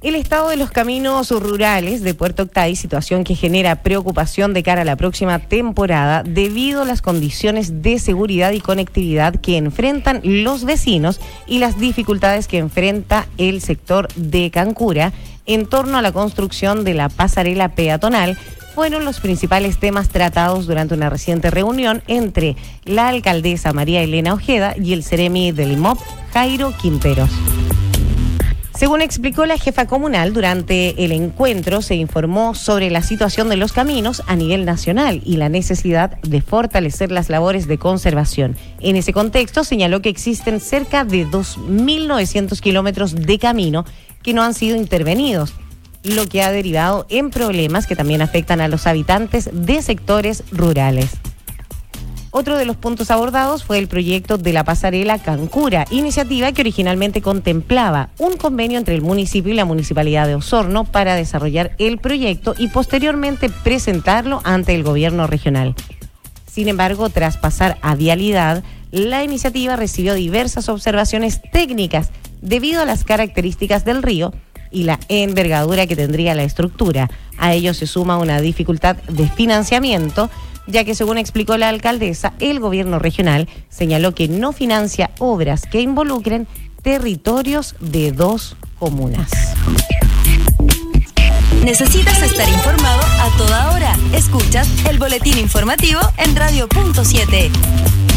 El estado de los caminos rurales de Puerto Octay, situación que genera preocupación de cara a la próxima temporada debido a las condiciones de seguridad y conectividad que enfrentan los vecinos y las dificultades que enfrenta el sector de Cancura en torno a la construcción de la pasarela peatonal, fueron los principales temas tratados durante una reciente reunión entre la alcaldesa María Elena Ojeda y el seremi del IMOP, Jairo Quinteros. Según explicó la jefa comunal, durante el encuentro se informó sobre la situación de los caminos a nivel nacional y la necesidad de fortalecer las labores de conservación. En ese contexto señaló que existen cerca de 2.900 kilómetros de camino que no han sido intervenidos, lo que ha derivado en problemas que también afectan a los habitantes de sectores rurales. Otro de los puntos abordados fue el proyecto de la pasarela Cancura, iniciativa que originalmente contemplaba un convenio entre el municipio y la Municipalidad de Osorno para desarrollar el proyecto y posteriormente presentarlo ante el gobierno regional. Sin embargo, tras pasar a vialidad, la iniciativa recibió diversas observaciones técnicas debido a las características del río y la envergadura que tendría la estructura. A ello se suma una dificultad de financiamiento, ya que según explicó la alcaldesa, el gobierno regional señaló que no financia obras que involucren territorios de 2 comunas. ¿Necesitas estar informado a toda hora? Escuchas el boletín informativo en Radio.7.